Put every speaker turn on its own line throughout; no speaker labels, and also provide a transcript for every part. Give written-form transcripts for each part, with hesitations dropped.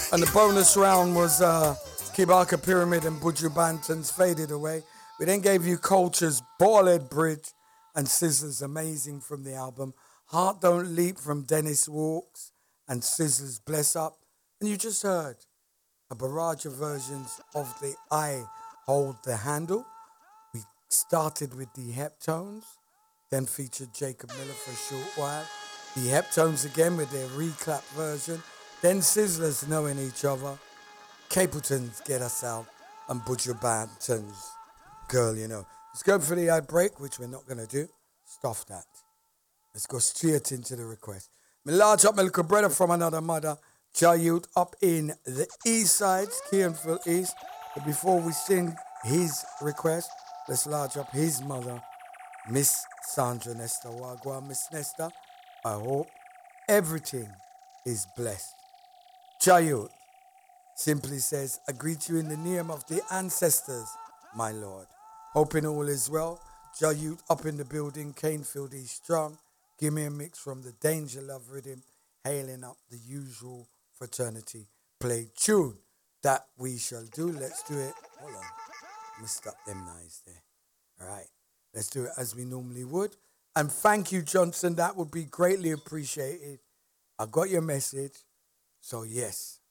And the bonus round was Kibaka Pyramid and Buju Banton's Faded Away. We then gave you Culture's Ballhead Bridge and Sizzler's Amazing from the album. Heart Don't Leap from Dennis Walks and Sizzler's Bless Up. And you just heard a barrage of versions of the I Hold the Handle. We started with the Heptones, then featured Jacob Miller for a short while. The Heptones again with their reclap version. Then Sizzlers Knowing Each Other. Capleton's Get Us Out. And Butcher Banton's Girl, You Know. Let's go for the ad break, which we're not going to do. Stuff that. Let's go straight into the request. Me large up my little brother from another mother. Jayut up in the east side, Keenville East. But before we sing his request, let's large up his mother, Miss Sandra Nesta Wagwa. Miss Nesta, I hope everything is blessed. Jayut simply says, I greet you in the name of the ancestors, my Lord. Hoping all is well. Jayut up in the building, Canefield East strong. Give me a mix from the Danger Love rhythm, hailing up the usual fraternity. Play tune that we shall do. Let's do it. Hold on. Messed up them knives there. All right. Let's do it as we normally would. And thank you, Johnson. That would be greatly appreciated. I got your message. So, yes,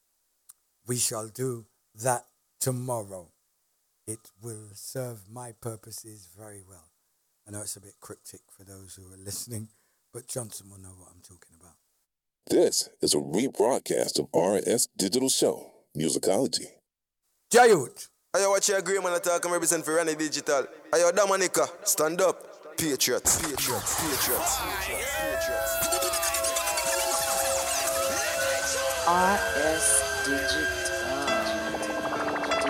we shall do that tomorrow. It will serve my purposes very well. I know it's a bit cryptic for those who are listening, but Johnson will know what I'm talking about.
This is a rebroadcast of RS Digital Show, Musicology.
Jayut.
Ayo, watch your agreement and talk and represent for Rani Digital. Ayo, Dominica, stand up. Patriots.
RS Digital.